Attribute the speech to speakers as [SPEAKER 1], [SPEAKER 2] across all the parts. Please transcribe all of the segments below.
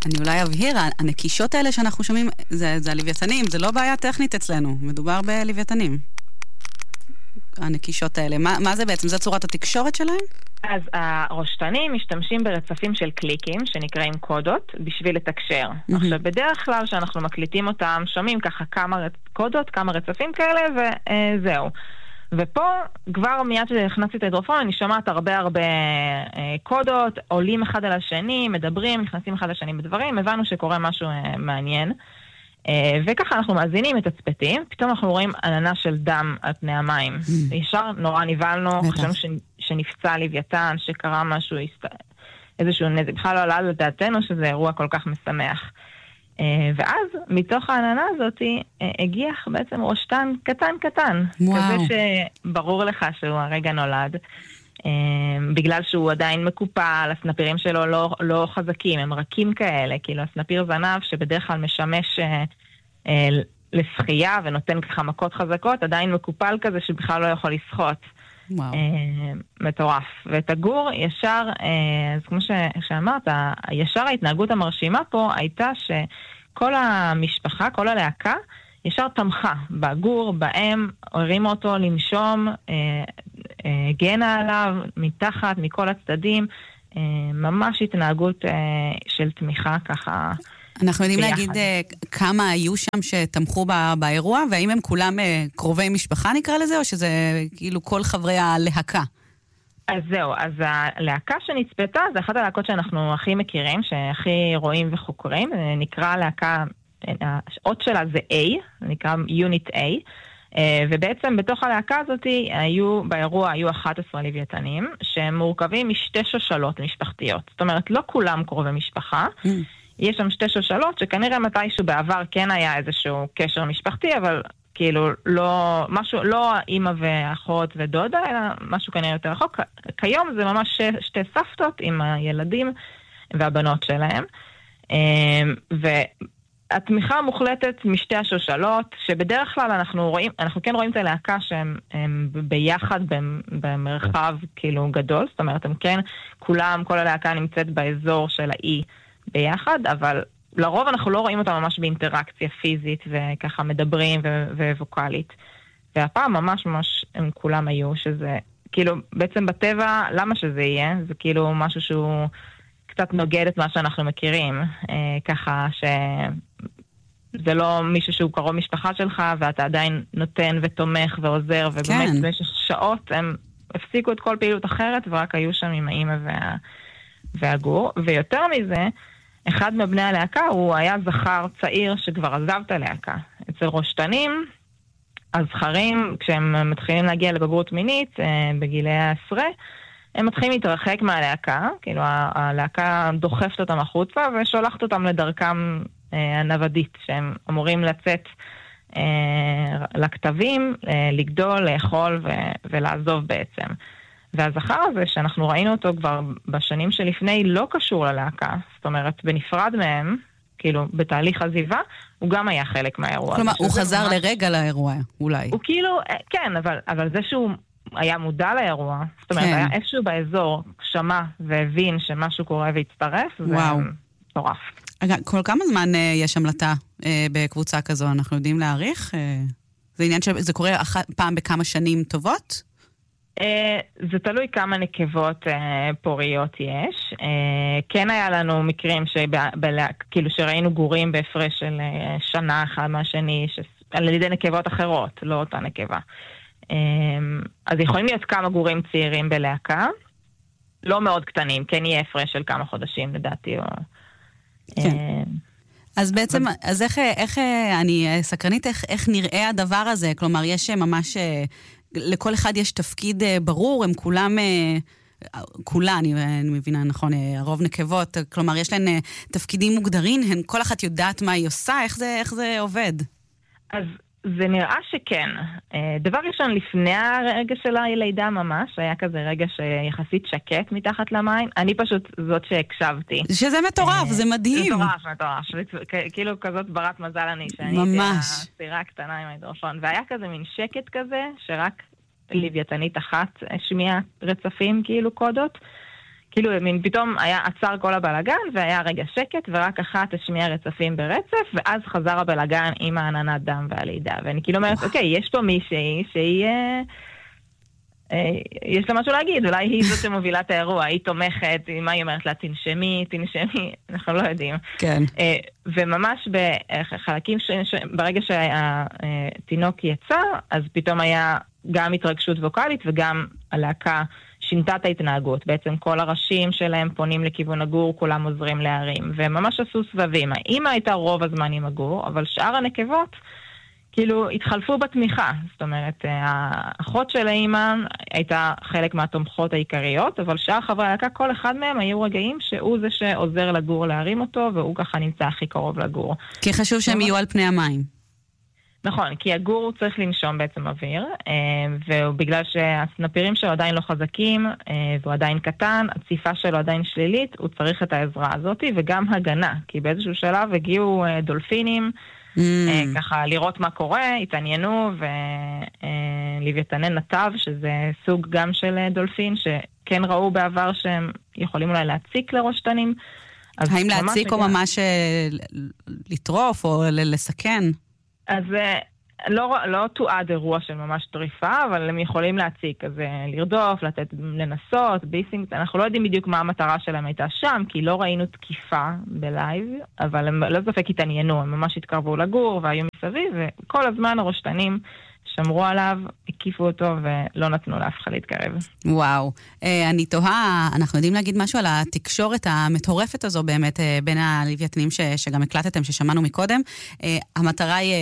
[SPEAKER 1] אני אולי אבהיר, הנקישות האלה שאנחנו שומעים, זה הלוויתנים, זה לא בעיה טכנית אצלנו, מדובר בלוויתנים. הנקישות האלה, מה זה בעצם? זה צורת התקשורת שלהם?
[SPEAKER 2] אז הרושתנים משתמשים ברצפים של קליקים, שנקראים קודות, בשביל לתקשר. עכשיו, בדרך כלל שאנחנו מקליטים אותם, שומעים ככה כמה קודות, כמה רצפים כאלה, וזהו. ופה, כבר מיד שהכנסתי את ההידרופון, אני שומעת הרבה קודות, עולים אחד על השני, מדברים, נכנסים אחד לשני בדברים, הבנו שקורה משהו מעניין. וככה אנחנו מאזינים את הצפתים, פתאום אנחנו רואים עננה של דם על פני המים. ישר נורא ניבלנו, חשבנו שנפצע לוויתן, שקרה משהו, איזשהו נזק. בכלל לא עלה לדעתנו שזה אירוע כל כך משמח. ואז מתוך העננה הזאת הגיח בעצם רושתן קטן. כזה שברור לך שהוא הרגע נולד. בגלל שהוא עדיין מקופל, הסנפירים שלו לא חזקים, הם רכים כאלה, כאילו הסנפיר זנב שבדרך כלל משמש לשחייה ונותן ככה מכות חזקות, עדיין מקופל כזה שבכלל לא יכול לשחות. מטורף. ואת הגור ישר, אז כמו שאמרת, ישר ההתנהגות המרשימה פה הייתה שכל המשפחה, כל הלהקה, ישר תמכה בגור, בהם, הרימה אותו לנשום, גנה עליו, מתחת, מכל הצדדים, ממש התנהגות של תמיכה ככה.
[SPEAKER 1] אנחנו יודעים להגיד כמה היו שם שתמכו באירוע, והאם הם כולם קרובי משפחה נקרא לזה, או שזה כאילו כל חברי הלהקה?
[SPEAKER 2] אז זהו, אז הלהקה שנצפתה, זה אחת הלהקות שאנחנו הכי מכירים, שהכי רואים וחוקרים, נקרא להקה, האות שלה זה A, נקרא Unit A, ובעצם בתוך הלהקה הזאת באירוע היו 11 לוויתנים, שהם מורכבים משתי שושלות משפחתיות. זאת אומרת, לא כולם קרובי משפחה, יש שם שתי שושלות שכנראה מתישהו בעבר כן היה איזשהו קשר משפחתי, אבל כאילו לא, משהו, לא אמא ואחות ודודה, אלא משהו כנראה יותר רחוק. כיום זה ממש שתי סבתות עם הילדים והבנות שלהם. והתמיכה מוחלטת משתי השושלות, שבדרך כלל אנחנו כן רואים את הלהקה שהם ביחד במרחב כאילו גדול, זאת אומרת, הם כן, כל הלהקה נמצאת באזור של האי ביחד, אבל לרוב אנחנו לא רואים אותם ממש באינטראקציה פיזית, וככה מדברים וווקלית. והפעם ממש הם כולם היו, שזה כאילו בעצם בטבע, למה שזה יהיה? זה כאילו משהו שהוא קצת נוגד את מה שאנחנו מכירים, ככה שזה לא מישהו שהוא קרוב משפחה שלך, ואתה עדיין נותן ותומך ועוזר, ובאמת במשך שעות הם הפסיקו את כל פעילות אחרת, ורק היו שם עם האמא והגור. ויותר מזה, אחד מבני הלהקה הוא היה זכר צעיר שכבר עזב את הלהקה. אצל רושתנים, הזכרים, כשהם מתחילים להגיע לבגרות מינית, בגילי העשרה, הם מתחילים להתרחק מהלהקה, כאילו הלהקה דוחפת אותם החוצה ושולחת אותם לדרכם הנוודית, שהם אמורים לצאת לכתבים, לגדול, לאכול ולעזוב בעצם. והזכר הזה שאנחנו ראינו אותו כבר בשנים שלפני לא קשור ללהקה, זאת אומרת בנפרד מהם, כאילו בתהליך עזיבה, הוא גם היה חלק מהאירוע.
[SPEAKER 1] כלומר, הוא חזר לרגע לאירוע, אולי.
[SPEAKER 2] הוא כאילו, כן, אבל זה שהוא היה מודע לאירוע, זאת אומרת, היה איפשהו באזור, שמע והבין שמשהו קורה והצטרף, זה מטורף.
[SPEAKER 1] כל כמה זמן יש המלטה בקבוצה כזו? אנחנו יודעים להעריך? זה עניין שזה קורה פעם בכמה שנים טובות?
[SPEAKER 2] זה תלוי כמה נקבות פוריות יש. כן היה לנו מקרים כאילו שראינו גורים בהפרש של שנה אחד מהשני, על ידי נקבות אחרות, לא אותה נקבה. אז יכולים להיות כמה גורים צעירים בלהקה, לא מאוד קטנים, כן יהיה הפרש של כמה חודשים לדעתי.
[SPEAKER 1] כן. אז בעצם, אז איך אני סקרנית, איך נראה הדבר הזה? כלומר, יש ממש, לכל אחד יש תפקיד ברור, הם כולן, אני מבינה נכון, הרוב נקבות, כלומר, יש להן תפקידים מוגדרים, כל אחת יודעת מה היא עושה, איך זה עובד?
[SPEAKER 2] אז זה נראה שכן. דבר ראשון, לפני הרגע של הלידה ממש, היה כזה רגע שיחסית שקט מתחת למים. אני פשוט זאת שהקשבתי.
[SPEAKER 1] שזה מטורף, זה מדהים.
[SPEAKER 2] מטורף. כאילו כזאת ברת מזל אני, שאני הייתי הסירה הקטנה עם ההידרופון. והיה כזה מין שקט כזה, שרק לוויתנית אחת השמיעה רצפים, כאילו קודות. כאילו פתאום היה עצר כל הבלגן, והיה רגע שקט, ורק אחת השמיעה רצפים ברצף, ואז חזר הבלגן עם העננת דם והלידה. ואני כאילו אומרת, אוקיי, יש פה מישהי שהיא... יש לה משהו להגיד, אולי היא זאת שמובילה את האירוע, היא תומכת, מה היא אומרת לה, תנשמי, אנחנו לא יודעים.
[SPEAKER 1] כן.
[SPEAKER 2] וממש בחלקים, ברגע שהתינוק יצא, אז פתאום היה גם התרגשות ווקלית וגם הלהקה שינתה את ההתנהגות. בעצם כל הראשים שלהם פונים לכיוון הגור, כולם עוזרים להרים, וממש עשו סבבים. האמא הייתה רוב הזמן עם הגור, אבל שאר הנקבות כאילו התחלפו בתמיכה. זאת אומרת, האחות של האמא הייתה חלק מהתומכות העיקריות, אבל שאר חברי הלהקה, כל אחד מהם היו רגעים שהוא זה שעוזר לגור להרים אותו, והוא ככה נמצא הכי קרוב לגור.
[SPEAKER 1] כי חשוב שהם יהיו על פני המים.
[SPEAKER 2] נכון, כי הגור הוא צריך לנשום בעצם אוויר, ובגלל שהסנפירים שלו עדיין לא חזקים, והוא עדיין קטן, הציפה שלו עדיין שלילית, הוא צריך את העזרה הזאת, וגם הגנה, כי באיזשהו שלב הגיעו דולפינים, ככה לראות מה קורה, התעניינו, ולוויתני נתב, שזה סוג גם של דולפין, שכן ראו בעבר שהם יכולים אולי להציק לראש תנים.
[SPEAKER 1] האם להציק או ממש לטרוף או לסכן?
[SPEAKER 2] אז לא תועד אירוע של ממש טריפה, אבל הם יכולים להציק, אז לרדוף, לנסות, ביסינג, אנחנו לא יודעים בדיוק מה המטרה שלהם הייתה שם, כי לא ראינו תקיפה בלייב, אבל הם לא ספק התעניינו, הם ממש התקרבו לגור והיו מסביב, וכל הזמן הרושתנים שמרו עליו, הקיפו אותו ולא נתנו לאף אחד להתקרב.
[SPEAKER 1] וואו. אני תוהה, אנחנו יודעים להגיד משהו על התקשורת המטורפת הזו באמת בין הלוויתנים שגם הקלטתם, ששמענו מקודם. המטרה היא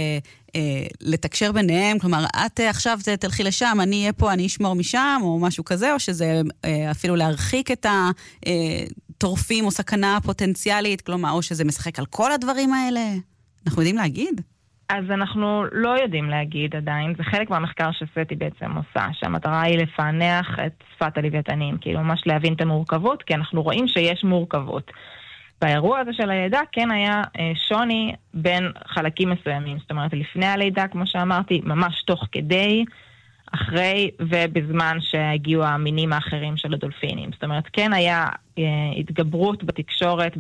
[SPEAKER 1] לתקשר ביניהם, כלומר, את עכשיו תלכי לשם, אני אהיה פה, אני אשמור משם, או משהו כזה, או שזה אפילו להרחיק את הטורפים או סכנה פוטנציאלית, כלומר, או שזה משחק על כל הדברים האלה. אנחנו יודעים להגיד?
[SPEAKER 2] אז אנחנו לא יודעים להגיד עדיין, זה חלק מהמחקר שסטי בעצם עושה, שהמטרה היא לפענח את שפת הלוויתנים, כאילו ממש להבין את המורכבות, כי אנחנו רואים שיש מורכבות. באירוע הזה של הלידה כן היה שוני בין חלקים מסוימים, זאת אומרת לפני הלידה, כמו שאמרתי, ממש תוך כדי, אחרי ובזמן שהגיעו המינים האחרים של הדולפינים. זאת אומרת, כן היה התגברות בתקשורת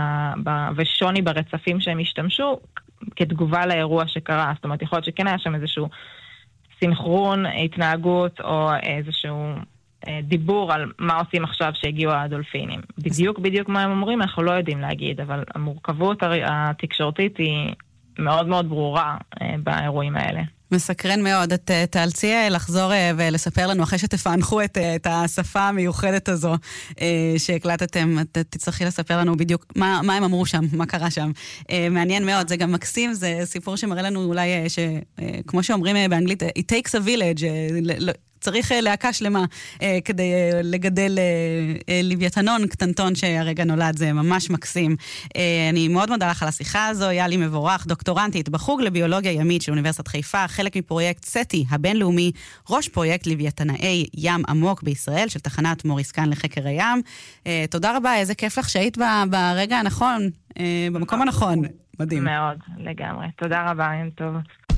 [SPEAKER 2] ושוני ברצפים שהם השתמשו, כתגובה לאירוע שקרה. זאת אומרת, יכול להיות שכן היה שם איזשהו סינכרון, התנהגות, או איזשהו דיבור על מה עושים עכשיו שהגיעו הדולפינים. בדיוק מה הם אומרים, אנחנו לא יודעים להגיד, אבל המורכבות התקשורתית היא מאוד מאוד ברורה באירועים האלה.
[SPEAKER 1] מסקרן מאוד. את תאלצי לחזור ולספר לנו אחרי שתפענחו את השפה המיוחדת הזו שהקלטתם. את תצטרכי לספר לנו בדיוק מה הם אמרו שם, מה קרה שם. מעניין מאוד, זה גם מקסים, זה סיפור שמראה לנו אולי כמו שאומרים באנגלית, it takes a village, צריך להקה שלמה כדי לגדל לוויתנון קטנטון שהרגע נולד, זה ממש מקסים. אני מאוד מודה לך על השיחה הזו, יאלי מבורך, דוקטורנטית בחוג לביולוגיה ימית של אוניברסיטת חיפה, חלק מפרויקט סטי הבינלאומי, ראש פרויקט לוויתנאי ים עמוק בישראל של תחנת מוריסקן לחקר הים. תודה רבה, איזה כיף לך שהיית ברגע הנכון, במקום הנכון. מדהים.
[SPEAKER 2] מאוד, לגמרי. תודה רבה, יום טוב.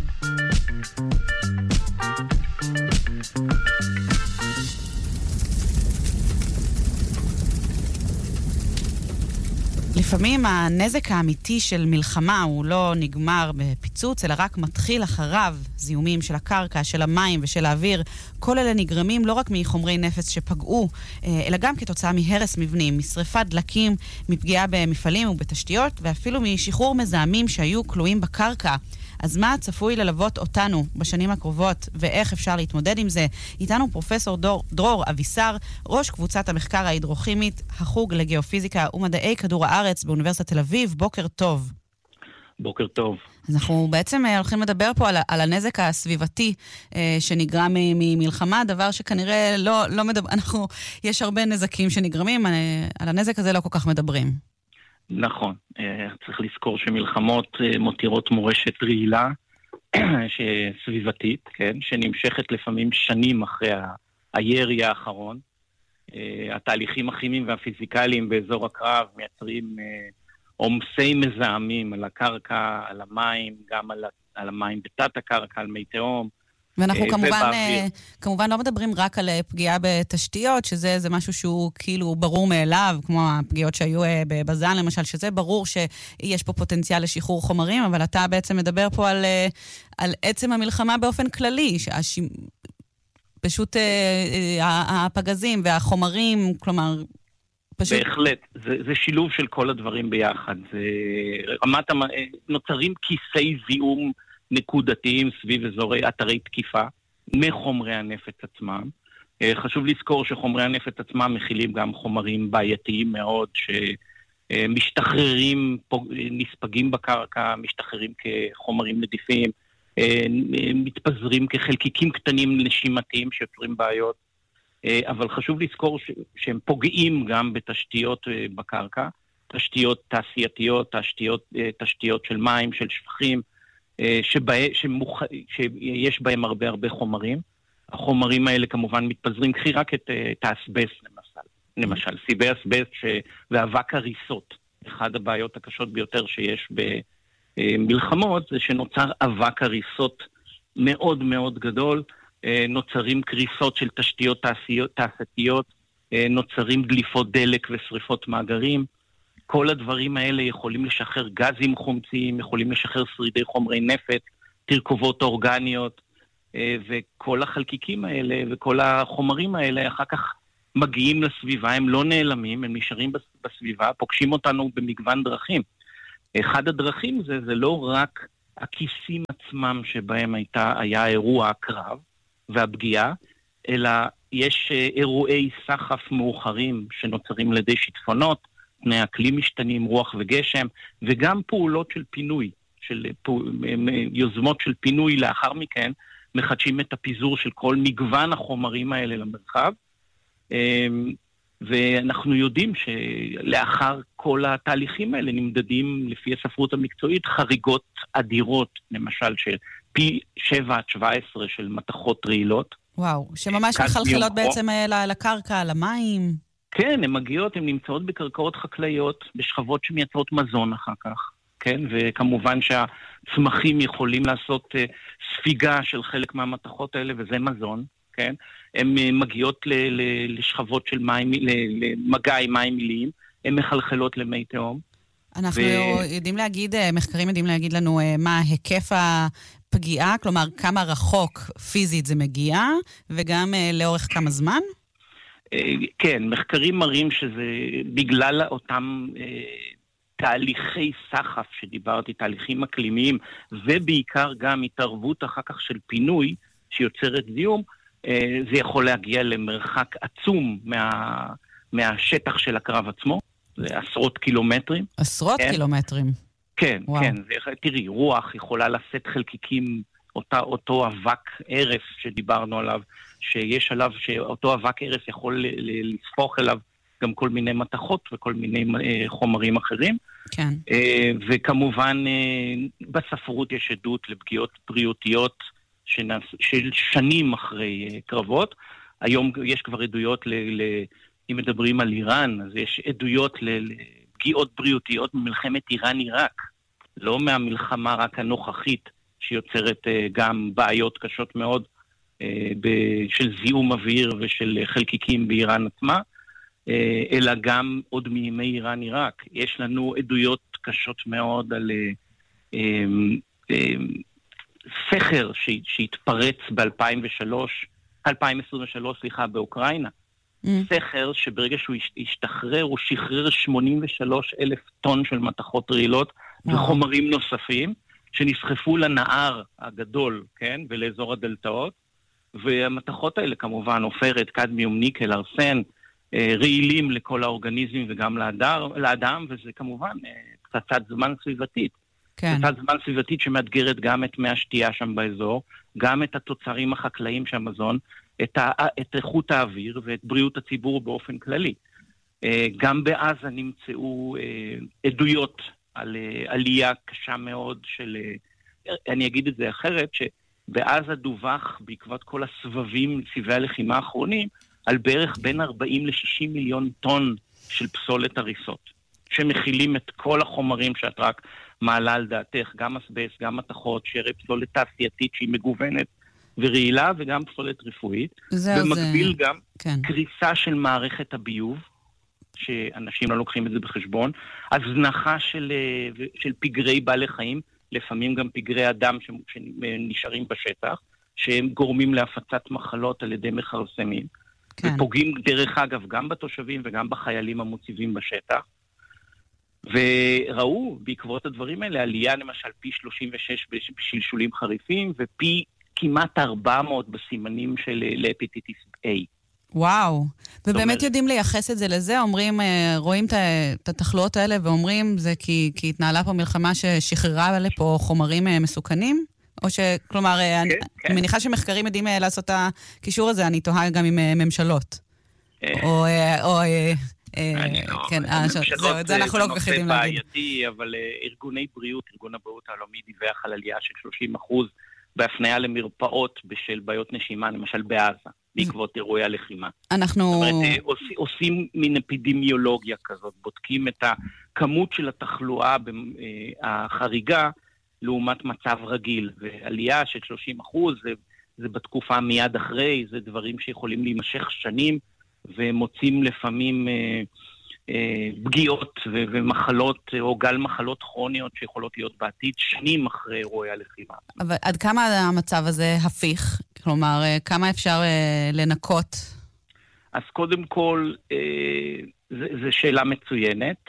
[SPEAKER 1] לפעמים הנזק האמיתי של מלחמה הוא לא נגמר בפיצוץ, אלא רק מתחיל אחריו. זיהומים של הקרקע, של המים ושל האוויר. כל אלה נגרמים לא רק מחומרי נפץ שפגעו, אלא גם כתוצאה מהרס מבנים, משריפת דלקים, מפגיעה במפעלים ובתשתיות, ואפילו משחרור מזהמים שהיו כלואים בקרקע. אז מה צפוי ללוות אותנו בשנים הקרובות, ואיך אפשר להתמודד עם זה? איתנו פרופסור דרור אבישר, ראש קבוצת המחקר ההידרוכימית, החוג לגיאופיזיקה ומדעי כדור הארץ באוניברסיטת תל אביב. בוקר טוב.
[SPEAKER 3] בוקר טוב.
[SPEAKER 1] אז אנחנו בעצם הולכים לדבר פה על הנזק הסביבתי שנגרם ממלחמה, דבר שכנראה לא מדבר, יש הרבה נזקים שנגרמים, על הנזק הזה לא כל כך מדברים.
[SPEAKER 3] נכון, צריך לזכור שמלחמות מותירות מורשת רעילה סביבתית, כן? שנמשכת לפעמים שנים אחרי הירי האחרון. התהליכים הכימיים והפיזיקליים באזור הקרב מייצרים עומסי מזהמים על הקרקע, על המים, גם על המים בתת הקרקע, על מי תהום.
[SPEAKER 1] ואנחנו כמובן לא מדברים רק על פגיעה בתשתיות, שזה משהו שהוא כאילו ברור מאליו, כמו הפגיעות שהיו בבזן למשל, שזה ברור שיש פה פוטנציאל לשחרור חומרים, אבל אתה בעצם מדבר פה על עצם המלחמה באופן כללי, פשוט הפגזים והחומרים, כלומר...
[SPEAKER 3] בהחלט, זה שילוב של כל הדברים ביחד. נוצרים כיסי זיהום נקודתיים סביב אזורי אתרי תקיפה מחומרי הנפץ עצמם. חשוב לזכור שחומרי הנפץ עצמם מכילים גם חומרים בעייתיים מאוד שמשתחררים, נספגים בקרקע, משתחררים כחומרים נדיפים, מתפזרים כחלקיקים קטנים נשימתיים שיוצרים בעיות. אבל חשוב לזכור שהם פוגעים גם בתשתיות בקרקע, תשתיות תעשייתיות, תשתיות של מים, של שפכים, שיש בהם הרבה חומרים. החומרים האלה כמובן מתפזרים, קחי רק את האסבסט למשל, סיבי אסבסט ואבק הריסות. אחד הבעיות הקשות ביותר שיש במלחמות זה שנוצר אבק הריסות מאוד מאוד גדול, נוצרים קריסות של תשתיות תעשייתיות, נוצרים דליפות דלק ושריפות מאגרים. כל הדברים האלה יכולים לשחרר גזים חומציים, יכולים לשחרר שרידי חומרי נפץ, תרכובות אורגניות, וכל החלקיקים האלה וכל החומרים האלה אחר כך מגיעים לסביבה, הם לא נעלמים, הם נשארים בסביבה, פוגשים אותנו במגוון דרכים. אחד הדרכים זה לא רק הכיסים עצמם שבהם היה אירוע הקרב והפגיעה, אלא יש אירועי סחף מאוחרים שנוצרים לידי שיטפונות, תנאי אקלים משתנים, רוח וגשם, וגם פעולות של פינוי, יוזמות של פינוי לאחר מכן, מחדשים את הפיזור של כל מגוון החומרים האלה למרחב, ואנחנו יודעים שלאחר כל התהליכים האלה נמדדים לפי הספרות המקצועית חריגות אדירות, למשל של פי 7 עד 17 של מתכות רעילות.
[SPEAKER 1] וואו, שממש מחלחלות בעצם על הקרקע, על המים.
[SPEAKER 3] כן, הן מגיעות, הן נמצאות בקרקעות חקלאיות, בשכבות שמייצרות מזון אחר כך, כן? וכמובן שהצמחים יכולים לעשות ספיגה של חלק מהמתכות האלה, וזה מזון, כן? הן מגיעות לשכבות של מים, למגע עם מים מיליים, הן מחלחלות למי תהום.
[SPEAKER 1] אנחנו יודעים להגיד, מחקרים יודעים להגיד לנו מה היקף הפגיעה, כלומר כמה רחוק פיזית זה מגיע, וגם לאורך כמה זמן?
[SPEAKER 3] כן, מחקרים מראים שזה בגלל אותם תהליכי סחף שדיברתי, תהליכים אקלימיים, ובעיקר גם התערבות אחר כך של פינוי שיוצרת זיהום, זה יכול להגיע למרחק עצום מהשטח של הקרב עצמו, זה עשרות קילומטרים.
[SPEAKER 1] עשרות קילומטרים?
[SPEAKER 3] כן, כן. תראי, רוח יכולה לשאת חלקיקים, אותו אבק ערף שדיברנו עליו, שיש עליו, שאותו אבק ערף יכול לספוך אליו גם כל מיני מתכות וכל מיני חומרים אחרים.
[SPEAKER 1] כן.
[SPEAKER 3] וכמובן, בספרות יש עדות לפגיעות בריאותיות של שנים אחרי קרבות. היום יש כבר עדויות, אם מדברים על איראן, אז יש עדויות לפגיעות בריאותיות ממלחמת איראן-עיראק, לא מהמלחמה רק הנוכחית, שיוצרת גם בעיות קשות מאוד של זיהום אוויר ושל חלקיקים באיראן עצמה, אלא גם עוד מימי איראן-עיראק. יש לנו עדויות קשות מאוד על סכר שהתפרץ ב-2023 באוקראינה. סכר שברגע שהוא השתחרר, הוא שחרר 83,000 טון של מתכות רעילות וחומרים נוספים, שנסחפו לנהר הגדול, כן, ולאזור הדלתאות, והמתכות האלה כמובן, עופרת, קדמיום, ניקל, ארסן, רעילים לכל האורגניזמים וגם לאדם, וזה כמובן פצצת זמן סביבתית.
[SPEAKER 1] כן.
[SPEAKER 3] פצצת זמן סביבתית שמאתגרת גם את מי השתייה שם באזור, גם את התוצרים החקלאיים של המזון, את איכות האוויר ואת בריאות הציבור באופן כללי. גם בעזה נמצאו עדויות על עלייה קשה מאוד של, אני אגיד את זה אחרת, שבעזה דווח בעקבות כל סבבי הלחימה האחרונים, על בערך בין 40 ל-60 מיליון טון של פסולת הריסות, שמכילים את כל החומרים שאת רק מעלה על דעתך, גם אסבסט, גם מתכות, שרי פסולת תעשייתית שהיא מגוונת, ורעילה וגם פסולת רפואית. במקביל גם קריסה של מערכת הביוב, שאנשים לא לוקחים את זה בחשבון, הזנחה של פגרי בעלי חיים, לפעמים גם פגרי אדם שנשארים בשטח, שהם גורמים להפצת מחלות על ידי מכרסמים, ופוגעים דרך אגב גם בתושבים וגם בחיילים המוצבים בשטח. וראו בעקבות הדברים האלה עלייה למשל פי 36 בשלשולים חריפים, ופי כמעט 400 בסימנים של להפטיטיס A.
[SPEAKER 1] וואו, ובאמת יודעים לייחס את זה לזה, אומרים, רואים את התחלואות האלה ואומרים, זה כי התנהלה פה מלחמה ששחררה לפה חומרים מסוכנים? או שכלומר, אני מניחה שמחקרים יודעים לעשות את הקישור הזה, אני תוהה גם עם ממשלות. כן, את זה אנחנו לא כל כך יודעים להגיד.
[SPEAKER 3] בעייתי, אבל ארגוני בריאות, ארגון הבריאות העולמי דיווח על עלייה של 30% בהפניה למרפאות בשל בעיות נשימה, למשל בעזה, בעקבות אירועי הלחימה.
[SPEAKER 1] אנחנו...
[SPEAKER 3] זאת אומרת, עושים מין אפידמיולוגיה כזאת, בודקים את הכמות של התחלואה החריגה לעומת מצב רגיל, ועלייה של 30% זה בתקופה מיד אחרי, זה דברים שיכולים להימשך שנים, ומוצאים לפעמים פגיעות ומחלות, או גל מחלות כרוניות שיכולות להיות בעתיד שנים אחרי אירועי הלחימה.
[SPEAKER 1] אבל עד כמה המצב הזה הפיך? כלומר, כמה אפשר לנקות?
[SPEAKER 3] אז קודם כל, זו שאלה מצוינת.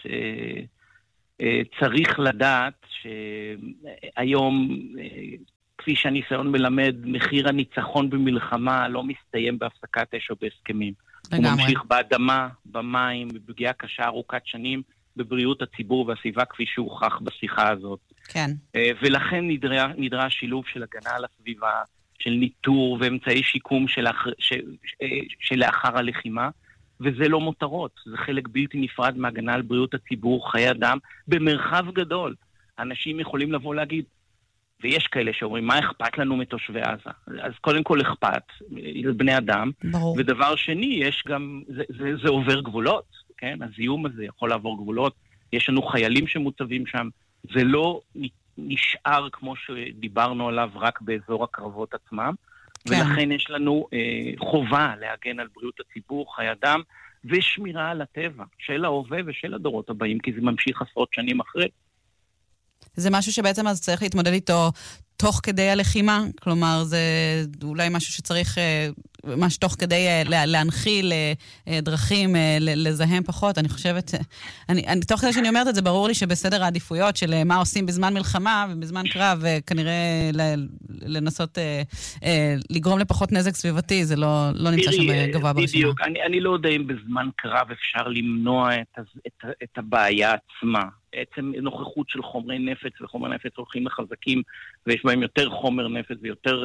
[SPEAKER 3] צריך לדעת שהיום, כפי שהניסיון מלמד, מחיר הניצחון במלחמה לא מסתיים בהפסקת אש או בהסכמים. הוא ממשיך באדמה, במים, בפגיעה קשה ארוכת שנים, בבריאות הציבור והסביבה, כפי שהוכח בשיחה הזאת.
[SPEAKER 1] כן.
[SPEAKER 3] ולכן נדרש שילוב של הגנה על הסביבה, של ניטור ואמצעי שיקום שלאחר הלחימה, וזה לא מותרות, זה חלק בלתי נפרד מהגנה על בריאות הציבור, חיי אדם, במרחב גדול. אנשים יכולים לבוא להגיד, ויש כאלה שאומרים, מה אכפת לנו מתושבי עזה? אז קודם כל אכפת, בני אדם.
[SPEAKER 1] ברור.
[SPEAKER 3] ודבר שני, יש גם, זה עובר גבולות, כן? הזיהום הזה יכול לעבור גבולות. יש לנו חיילים שמוצבים שם. זה לא נשאר, כמו שדיברנו עליו, רק באזור הקרבות עצמם. כן. ולכן יש לנו חובה להגן על בריאות הציבור, חיי אדם, ושמירה על הטבע, של ההווה ושל הדורות הבאים, כי זה ממשיך עשרות שנים אחרי.
[SPEAKER 1] זה משהו שבעצם אז צריך להתמודד איתו תוך כדי הלחימה? כלומר, זה אולי משהו שצריך, ממש תוך כדי להנחיל דרכים, לזהם פחות. אני חושבת, תוך כדי שאני אומרת את זה, ברור לי שבסדר העדיפויות של מה עושים בזמן מלחמה ובזמן קרב, כנראה לנסות לגרום לפחות נזק סביבתי, זה לא נמצא שם גבוה ברשימה.
[SPEAKER 3] בדיוק, אני לא יודע אם בזמן קרב אפשר למנוע את הבעיה עצמה. בעצם נוכחות של חומרי נפץ, וחומרי נפץ הולכים לחזקים, ויש בהם יותר חומר נפץ ויותר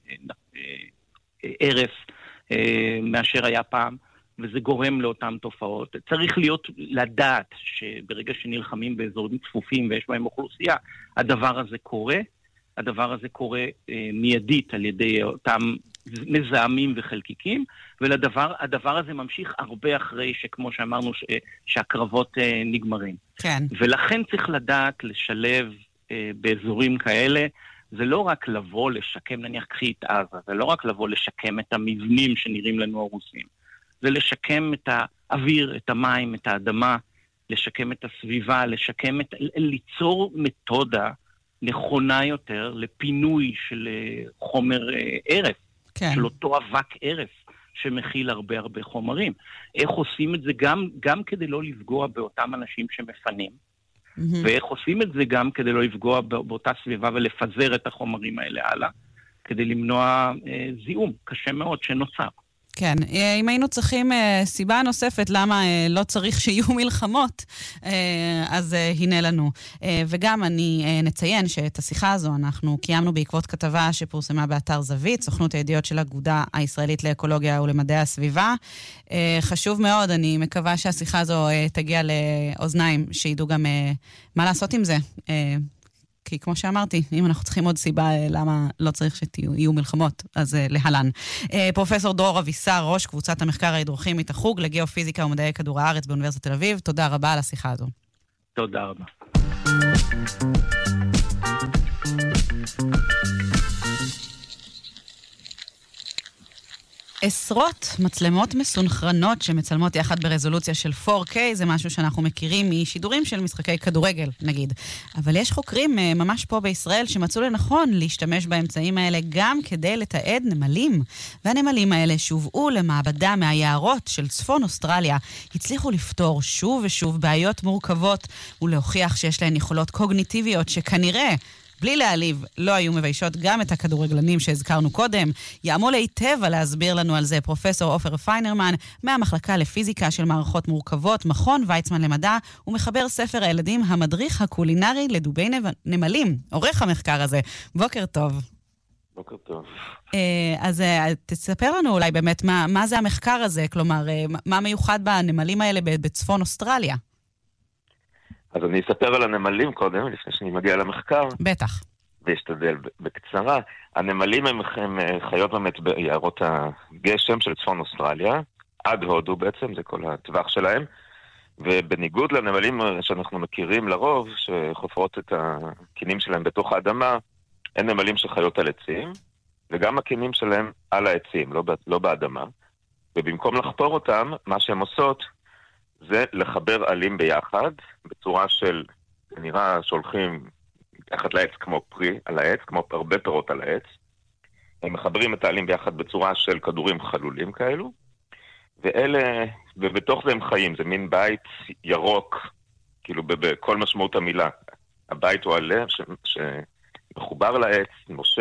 [SPEAKER 3] ערס מאשר היה פעם, וזה גורם לאותן תופעות. צריך לדעת שברגע שנלחמים באזורים צפופים ויש בהם אוכלוסייה, הדבר הזה קורה מיידית על ידי אותם מזהמים וחלקיקים, והדבר הזה ממשיך הרבה אחרי שכמו שאמרנו שהקרבות נגמרים.
[SPEAKER 1] כן.
[SPEAKER 3] ולכן צריך לדעת לשלב באזורים כאלה, זה לא רק לבוא לשקם, נניח קחי את עזה, זה לא רק לבוא לשקם את המבנים שנראים לנו הרוסים, זה לשקם את האוויר, את המים, את האדמה, לשקם את הסביבה, ליצור מתודה נכונה יותר לפינוי של חומר ערס,
[SPEAKER 1] כן.
[SPEAKER 3] של אותו אבק ערס שמכיל הרבה הרבה חומרים. איך עושים את זה גם כדי לא לפגוע באותם אנשים שמפנים, ואיך עושים את זה גם כדי לא לפגוע באותה סביבה ולפזר את החומרים האלה הלאה, כדי למנוע זיהום קשה מאוד שנוצר.
[SPEAKER 1] כן, אם היינו צריכים סיבה נוספת למה לא צריך שיהיו מלחמות, אז הנה לנו. וגם אני נציין שאת השיחה הזו אנחנו קיימנו בעקבות כתבה שפורסמה באתר זווית, סוכנות הידיעות של האגודה הישראלית לאקולוגיה ולמדעי הסביבה. חשוב מאוד, אני מקווה שהשיחה הזו תגיע לאוזניים שידעו גם מה לעשות עם זה. כי כמו שאמרתי, אם אנחנו צריכים עוד סיבה למה לא צריך שתהיו מלחמות, אז להלן. פרופסור דרור אבישר, ראש קבוצת המחקר ההידרוכימית החוג לגיאופיזיקה ומדעי כדור הארץ באוניברסיטת תל אביב, תודה רבה על השיחה הזו.
[SPEAKER 3] תודה רבה.
[SPEAKER 1] עשרות מצלמות מסונכרנות שמצלמות יחד ברזולוציה של 4K, זה משהו שאנחנו מכירים משידורים של משחקי כדורגל, נגיד. אבל יש חוקרים ממש פה בישראל שמצאו לנכון להשתמש באמצעים האלה גם כדי לתעד נמלים. והנמלים האלה שהובאו למעבדה מהיערות של צפון אוסטרליה, הצליחו לפתור שוב ושוב בעיות מורכבות ולהוכיח שיש להן יכולות קוגניטיביות שכנראה בלי להעליב, לא היו מביישות גם את הכדורגלנים שהזכרנו קודם. יעמול היטב להסביר לנו על זה פרופסור עופר פיינרמן מהמחלקה לפיזיקה של מערכות מורכבות, מכון ויצמן למדע, ומחבר ספר הילדים המדריך הקולינרי לדובי נמלים. עורך המחקר הזה. בוקר טוב.
[SPEAKER 4] בוקר טוב.
[SPEAKER 1] אז תספר לנו אולי באמת מה זה המחקר הזה, כלומר, מה מיוחד בנמלים האלה בצפון אוסטרליה?
[SPEAKER 4] אז אני אספר על הנמלים קודם, לפני שאני מגיע למחקר.
[SPEAKER 1] בטח.
[SPEAKER 4] ואשתדל בקצרה. הנמלים הם חיות באמת ביערות הגשם של צפון אוסטרליה, עד הודו בעצם, זה כל הטווח שלהם. ובניגוד לנמלים שאנחנו מכירים לרוב, שחופרות את הקינים שלהם בתוך האדמה, אין נמלים שחיות על עצים, וגם הקינים שלהם על העצים, לא באדמה. ובמקום לחפור אותם, מה שהם עושות, זה לחבר עלים ביחד, בצורה של, נראה שהולכים מתחת לעץ כמו פרי על העץ, כמו הרבה פירות על העץ. הם מחברים את העלים ביחד בצורה של כדורים חלולים כאלו, ובתוך זה הם חיים, זה מין בית ירוק, כאילו בכל משמעות המילה. הבית הוא עלה שמחובר לעץ, נושם,